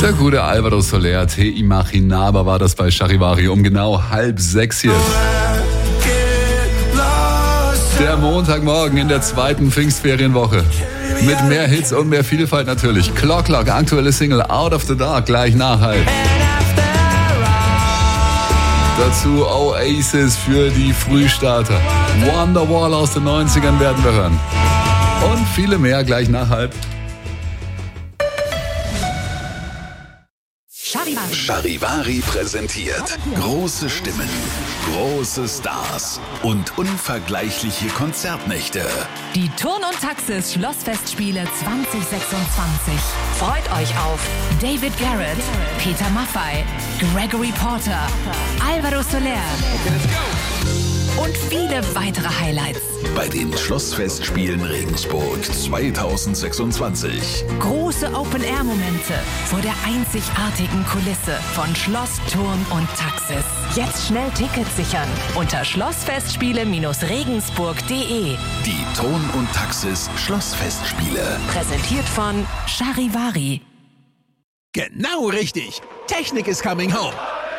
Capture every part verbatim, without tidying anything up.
Der gute Alvaro Soler, Te Imaginaba war das bei Charivari um genau halb sechs hier. Der Montagmorgen in der zweiten Pfingstferienwoche. Mit mehr Hits und mehr Vielfalt natürlich. Clock Clock, aktuelle Single Out of the Dark, gleich nach halb. Dazu Oasis für die Frühstarter. Wonderwall aus den neunzigern werden wir hören. Und viele mehr gleich nach halb. Charivari präsentiert große Stimmen, große Stars und unvergleichliche Konzertnächte. Die Turn- und Taxis Schlossfestspiele zwanzig sechsundzwanzig. Freut euch auf David Garrett, Peter Maffay, Gregory Porter, Alvaro Soler und viele weitere Highlights. Bei den Schlossfestspielen Regensburg zwanzig sechsundzwanzig. Große Open-Air-Momente vor der einzigartigen Kulisse von Schloss, Turn und Taxis. Jetzt schnell Tickets sichern unter schlossfestspiele regensburg punkt de. Die Turn- und Taxis Schlossfestspiele. Präsentiert von Charivari. Genau richtig. Technik is coming home.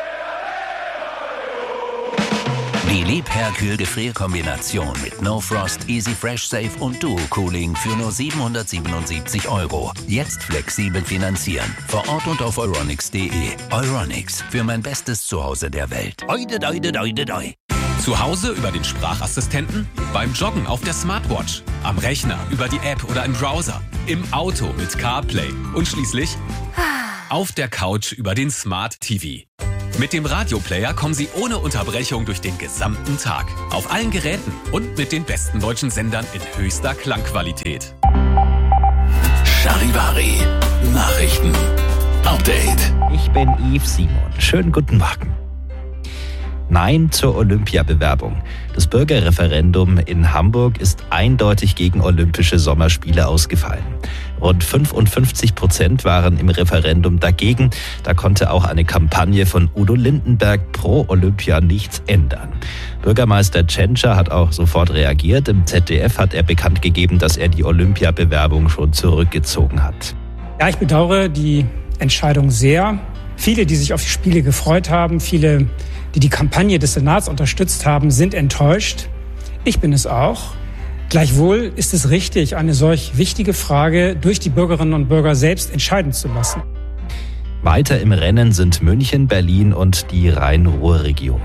Die Liebherr-Kühl-Gefrier-Kombination mit No Frost, Easy Fresh Safe und Duo Cooling für nur siebenhundertsiebenundsiebzig Euro. Jetzt flexibel finanzieren. Vor Ort und auf euronics punkt de. Euronics, für mein bestes Zuhause der Welt. Oide, oide, oide, oide. Zu Hause über den Sprachassistenten, beim Joggen auf der Smartwatch, am Rechner über die App oder im Browser, im Auto mit CarPlay und schließlich auf der Couch über den Smart T V. Mit dem Radioplayer kommen Sie ohne Unterbrechung durch den gesamten Tag. Auf allen Geräten und mit den besten deutschen Sendern in höchster Klangqualität. Charivari Nachrichten. Update. Ich bin Yves Simon. Schönen guten Morgen. Nein zur Olympiabewerbung. Das Bürgerreferendum in Hamburg ist eindeutig gegen Olympische Sommerspiele ausgefallen. Rund fünfundfünfzig Prozent waren im Referendum dagegen. Da konnte auch eine Kampagne von Udo Lindenberg pro Olympia nichts ändern. Bürgermeister Tschentscher hat auch sofort reagiert. Im Z D F hat er bekannt gegeben, dass er die Olympiabewerbung schon zurückgezogen hat. Ja, ich bedauere die Entscheidung sehr. Viele, die sich auf die Spiele gefreut haben, viele, die die Kampagne des Senats unterstützt haben, sind enttäuscht. Ich bin es auch. Gleichwohl ist es richtig, eine solch wichtige Frage durch die Bürgerinnen und Bürger selbst entscheiden zu lassen. Weiter im Rennen sind München, Berlin und die Rhein-Ruhr-Region.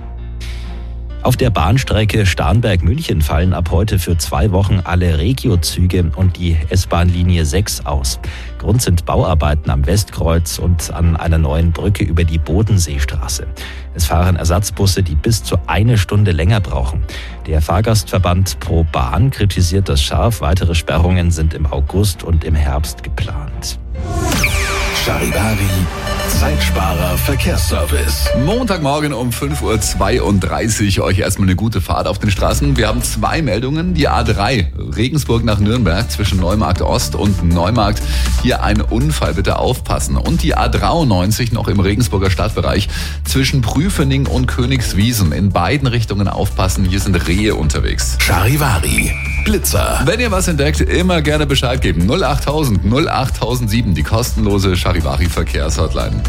Auf der Bahnstrecke Starnberg-München fallen ab heute für zwei Wochen alle Regio-Züge und die S-Bahn-Linie sechs aus. Grund sind Bauarbeiten am Westkreuz und an einer neuen Brücke über die Bodenseestraße. Es fahren Ersatzbusse, die bis zu eine Stunde länger brauchen. Der Fahrgastverband Pro Bahn kritisiert das scharf. Weitere Sperrungen sind im August und im Herbst geplant. Charivari Zeitsparer Verkehrsservice. Montagmorgen um fünf Uhr zweiunddreißig. Euch erstmal eine gute Fahrt auf den Straßen. Wir haben zwei Meldungen. Die A drei, Regensburg nach Nürnberg zwischen Neumarkt Ost und Neumarkt. Hier ein Unfall, bitte aufpassen. Und die A dreiundneunzig noch im Regensburger Stadtbereich zwischen Prüfening und Königswiesen. In beiden Richtungen aufpassen, hier sind Rehe unterwegs. Charivari Blitzer. Wenn ihr was entdeckt, immer gerne Bescheid geben. null achttausend null achttausendsieben, die kostenlose Charivari Verkehrshotline.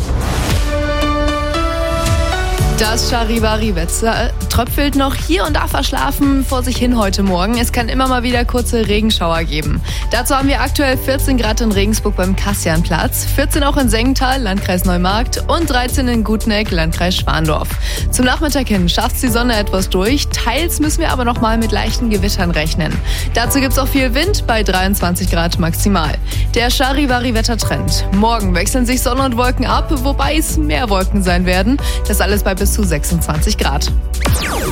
Das Charivari-Wetter tröpfelt noch hier und da verschlafen vor sich hin heute Morgen. Es kann immer mal wieder kurze Regenschauer geben. Dazu haben wir aktuell vierzehn Grad in Regensburg beim Kassianplatz, vierzehn auch in Sengenthal, Landkreis Neumarkt und dreizehn in Guteneck, Landkreis Schwandorf. Zum Nachmittag hin schafft die Sonne etwas durch. Teils müssen wir aber noch mal mit leichten Gewittern rechnen. Dazu gibt es auch viel Wind bei dreiundzwanzig Grad maximal. Der Charivari-Wettertrend. Morgen wechseln sich Sonne und Wolken ab, wobei es mehr Wolken sein werden. Das alles bei bis zu sechsundzwanzig Grad.